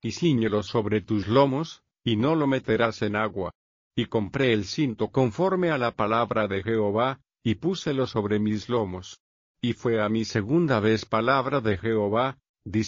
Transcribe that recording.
y cíñelo sobre tus lomos, y no lo meterás en agua. Y compré el cinto conforme a la palabra de Jehová, y púselo sobre mis lomos. Y fue a mi segunda vez palabra de Jehová,